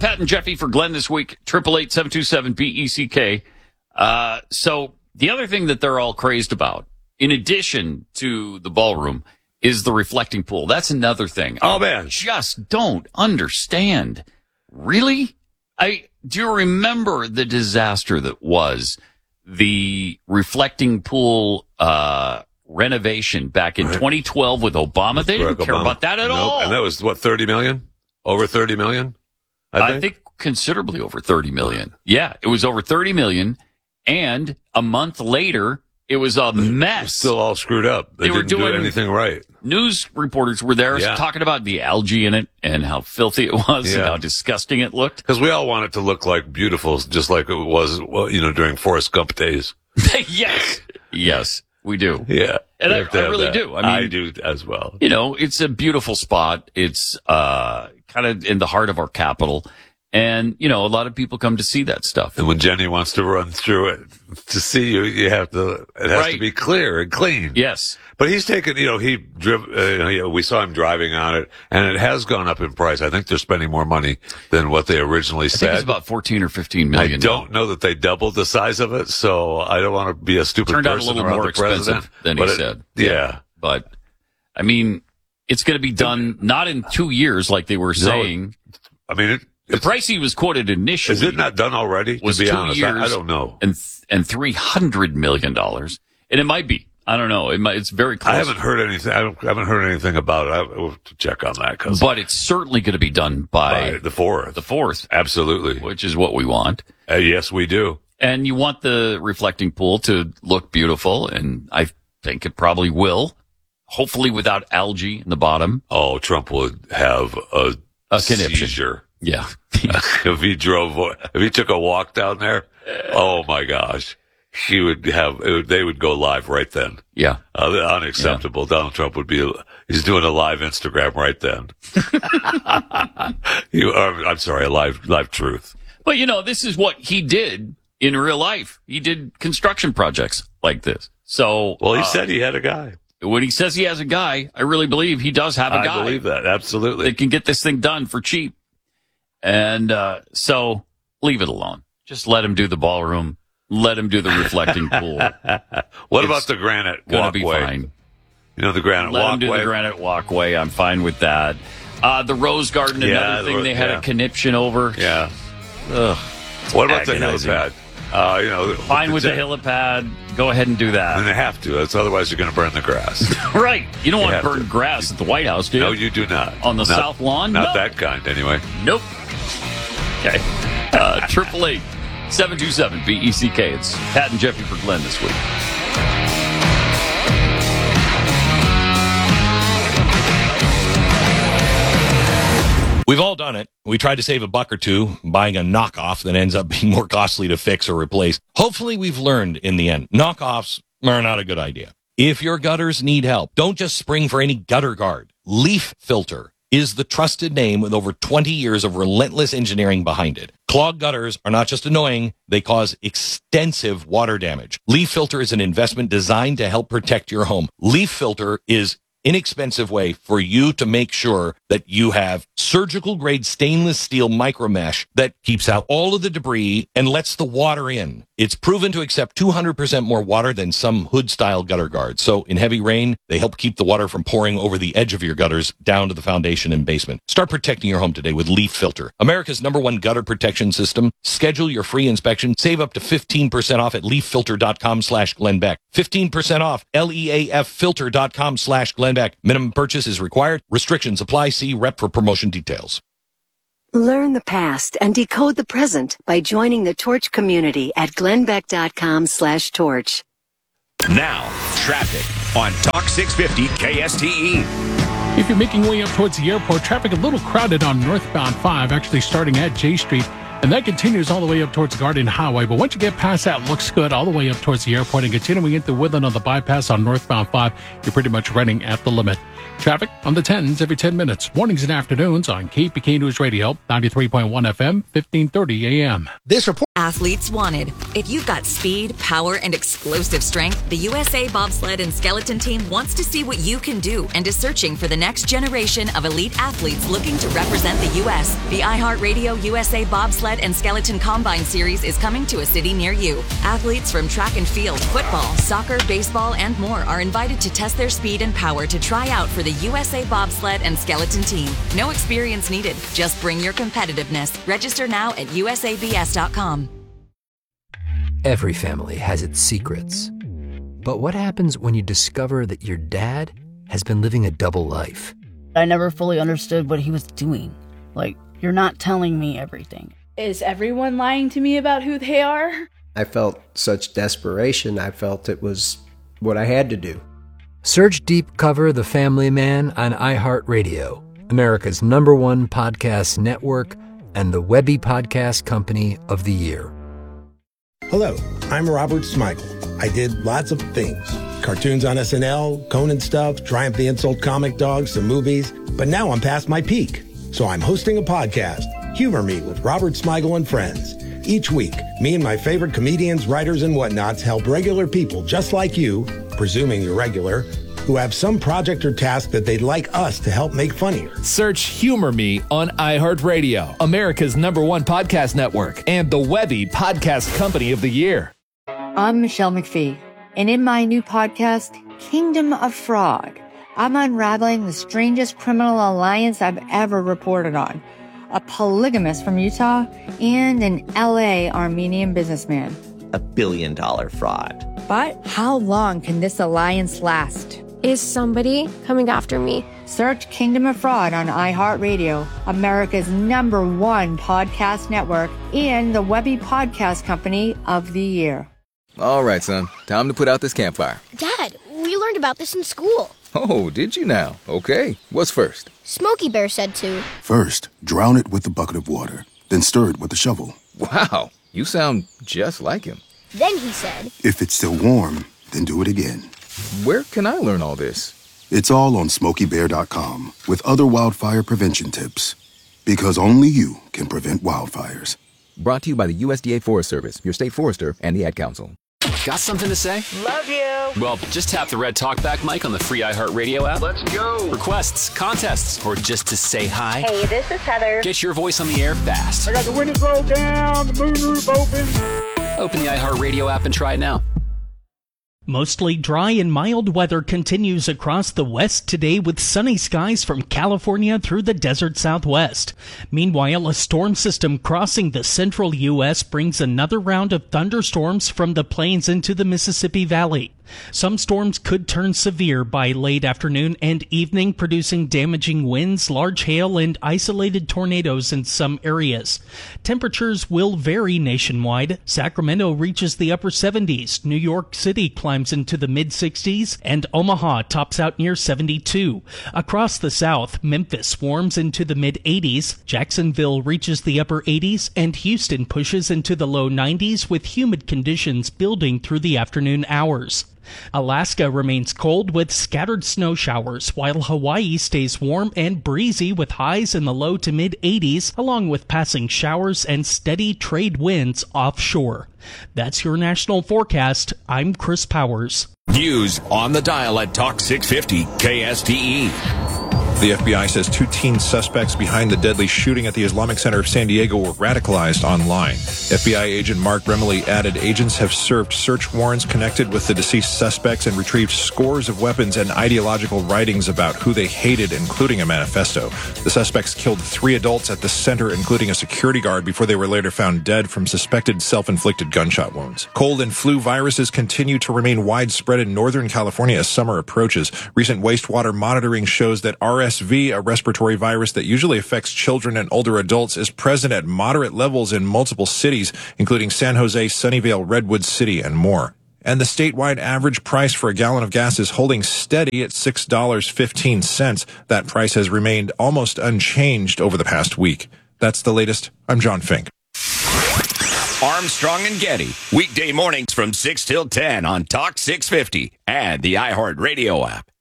Pat and Jeffy for Glenn this week. 888-727-BECK. So the other thing that they're all crazed about, in addition to the ballroom, is the reflecting pool. That's another thing. Oh, man. I just don't understand. Really? Do you remember the disaster that was the reflecting pool renovation back in 2012 with Obama? They didn't care about that at all. And that was, what, 30 million? Over 30 million? I think considerably over 30 million. Yeah, it was over 30 million. And a month later, it was a mess. It was still all screwed up. They didn't do anything right. News reporters were there talking about the algae in it and how filthy it was and how disgusting it looked. Because we all want it to look like beautiful, just like it was, well, during Forrest Gump days. Yes, we do. Yeah. And I really do. I do as well. It's a beautiful spot. It's kind of in the heart of our capital. And, a lot of people come to see that stuff. And when Jenny wants to run through it to see you, it has to be clear and clean. Yes. But he's taken, we saw him driving on it, and it has gone up in price. I think they're spending more money than what they originally said. I think it's about 14 or 15 million. I don't know that they doubled the size of it, so I don't want to be a stupid person. Turned out a little more expensive than he said. Yeah. But, it's going to be done not in 2 years like they were saying. The price he was quoted initially. Is it not done already? Was to be 2 honest, years I don't know. And $300 million. And it might be. I don't know. It's very close. I haven't heard anything. I haven't heard anything about it. I will have to check on that. But it's certainly going to be done by the 4th. The 4th. Absolutely. Which is what we want. Yes, we do. And you want the reflecting pool to look beautiful. And I think it probably will. Hopefully without algae in the bottom. Oh, Trump would have a seizure. Yeah. If he took a walk down there, oh my gosh, they would go live right then. Yeah. Unacceptable. Yeah. Donald Trump he's doing a live Instagram right then. I'm sorry, a live truth. But this is what he did in real life. He did construction projects like this. So. Well, he said he had a guy. When he says he has a guy, I really believe he does have a guy. I believe that. Absolutely. That can get this thing done for cheap. And so leave it alone. Just let him do the ballroom. Let him do the reflecting pool. What about the granite walkway? Be fine. The granite walkway. Let him do the granite walkway. I'm fine with that. The Rose Garden, another thing they had a conniption over. Yeah. Ugh, what about the helipad? Fine with the helipad. Go ahead and do that. And they have to. Otherwise, you're going to burn the grass. Right. You don't want to burn grass at the White House, do you? No, you do not. On the South Lawn? Not that kind, anyway. Nope. Okay. 888-727-BECK. It's Pat and Jeffy for Glenn this week. We've all done it. We tried to save a buck or two buying a knockoff that ends up being more costly to fix or replace. Hopefully we've learned in the end. Knockoffs are not a good idea. If your gutters need help, don't just spring for any gutter guard. Leaf Filter is the trusted name with over 20 years of relentless engineering behind it. Clogged gutters are not just annoying, they cause extensive water damage. Leaf Filter is an investment designed to help protect your home. Leaf Filter is inexpensive way for you to make sure that you have surgical grade stainless steel micro mesh that keeps out all of the debris and lets the water in. It's proven to accept 200% more water than some hood style gutter guards. So in heavy rain, they help keep the water from pouring over the edge of your gutters down to the foundation and basement. Start protecting your home today with Leaf Filter, America's #1 gutter protection system. Schedule your free inspection. Save up to 15% off at leaffilter.com/Glenn Beck. 15% off leaffilter.com/Glenn Beck. Minimum purchase is required. Restrictions apply. See rep for promotion details. Learn the past and decode the present by joining the Torch community at glennbeck.com/torch. Now, traffic on Talk 650 KSTE. If you're making way up towards the airport, traffic a little crowded on northbound 5, actually starting at J Street. And that continues all the way up towards Garden Highway. But once you get past that, looks good all the way up towards the airport. And continuing into Woodland on the bypass on northbound 5, you're pretty much running at the limit. Traffic on the 10s every 10 minutes. Mornings and afternoons on KPK News Radio, 93.1 FM, 1530 AM. This report athletes wanted. If you've got speed, power, and explosive strength, the USA Bobsled and Skeleton Team wants to see what you can do and is searching for the next generation of elite athletes looking to represent the U.S. The iHeartRadio USA Bobsled and Skeleton Combine Series is coming to a city near you. Athletes from track and field, football, soccer, baseball, and more are invited to test their speed and power to try out for the USA Bobsled and Skeleton Team. No experience needed. Just bring your competitiveness. Register now at usabs.com. Every family has its secrets. But what happens when you discover that your dad has been living a double life? I never fully understood what he was doing. Like, you're not telling me everything. Is everyone lying to me about who they are? I felt such desperation. I felt it was what I had to do. Search Deep Cover The Family Man on iHeartRadio, America's #1 podcast network and the Webby Podcast Company of the Year. Hello, I'm Robert Smigel. I did lots of things. Cartoons on SNL, Conan stuff, Triumph the Insult Comic Dog, some movies. But now I'm past my peak. So I'm hosting a podcast, Humor Me with Robert Smigel and Friends. Each week, me and my favorite comedians, writers, and whatnots help regular people just like you, presuming you're regular, who have some project or task that they'd like us to help make funnier. Search Humor Me on iHeartRadio, America's #1 podcast network, and the Webby Podcast Company of the Year. I'm Michelle McPhee, and in my new podcast, Kingdom of Fraud, I'm unraveling the strangest criminal alliance I've ever reported on. A polygamist from Utah and an LA Armenian businessman. $1 billion fraud. But how long can this alliance last? Is somebody coming after me? Search Kingdom of Fraud on iHeartRadio, America's #1 podcast network, and the Webby Podcast Company of the Year. All right, son. Time to put out this campfire. Dad, we learned about this in school. Oh, did you now? Okay. What's first? Smokey Bear said to. First, drown it with a bucket of water, then stir it with a shovel. Wow, you sound just like him. Then he said, if it's still warm, then do it again. Where can I learn all this? It's all on SmokeyBear.com with other wildfire prevention tips. Because only you can prevent wildfires. Brought to you by the USDA Forest Service, your state forester, and the Ad Council. Got something to say? Love you. Well, just tap the red talkback mic on the free iHeartRadio app. Let's go. Requests, contests, or just to say hi. Hey, this is Heather. Get your voice on the air fast. I got the windows rolled down, the moonroof open. Open the iHeartRadio app and try it now. Mostly dry and mild weather continues across the west today with sunny skies from California through the desert southwest. Meanwhile, a storm system crossing the central U.S. brings another round of thunderstorms from the plains into the Mississippi Valley. Some storms could turn severe by late afternoon and evening, producing damaging winds, large hail, and isolated tornadoes in some areas. Temperatures will vary nationwide. Sacramento reaches the upper 70s, New York City climbs into the mid-60s, and Omaha tops out near 72. Across the south, Memphis warms into the mid-80s, Jacksonville reaches the upper 80s, and Houston pushes into the low 90s with humid conditions building through the afternoon hours. Alaska remains cold with scattered snow showers, while Hawaii stays warm and breezy with highs in the low to mid-80s, along with passing showers and steady trade winds offshore. That's your national forecast. I'm Chris Powers. News on the dial at Talk 650 KSTE. The FBI says 2 teen suspects behind the deadly shooting at the Islamic Center of San Diego were radicalized online. FBI agent Mark Remley added agents have served search warrants connected with the deceased suspects and retrieved scores of weapons and ideological writings about who they hated, including a manifesto. The suspects killed 3 adults at the center, including a security guard, before they were later found dead from suspected self-inflicted gunshot wounds. Cold and flu viruses continue to remain widespread in Northern California as summer approaches. Recent wastewater monitoring shows that RSV, a respiratory virus that usually affects children and older adults, is present at moderate levels in multiple cities, including San Jose, Sunnyvale, Redwood City, and more. And the statewide average price for a gallon of gas is holding steady at $6.15. That price has remained almost unchanged over the past week. That's the latest. I'm John Fink. Armstrong and Getty, weekday mornings from 6 till 10 on Talk 650 and the iHeartRadio app.